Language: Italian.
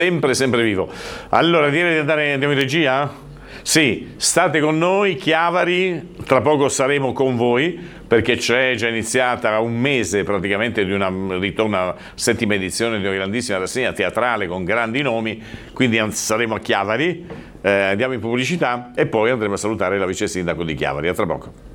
Sempre, sempre vivo. Allora, direi di andiamo in regia? Sì, state con noi, Chiavari, tra poco saremo con voi perché c'è già iniziata un mese praticamente di una ritorno alla settima edizione di una grandissima rassegna teatrale con grandi nomi, quindi saremo a Chiavari, andiamo in pubblicità e poi andremo a salutare la vice sindaco di Chiavari. A tra poco.